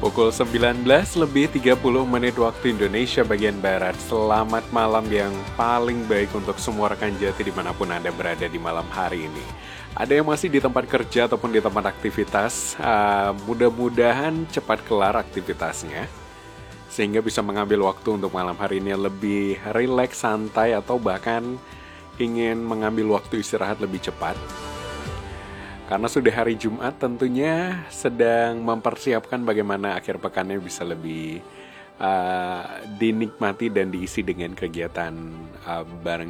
Pukul 19:30 waktu Indonesia bagian Barat. Selamat malam yang paling baik untuk semua rekan Jati dimanapun Anda berada di malam hari ini. Ada yang masih di tempat kerja ataupun di tempat aktivitas, mudah-mudahan cepat kelar aktivitasnya, sehingga bisa mengambil waktu untuk malam hari ini lebih rileks, santai, atau bahkan ingin mengambil waktu istirahat lebih cepat. Karena sudah hari Jumat, tentunya sedang mempersiapkan bagaimana akhir pekannya bisa lebih dinikmati dan diisi dengan kegiatan bareng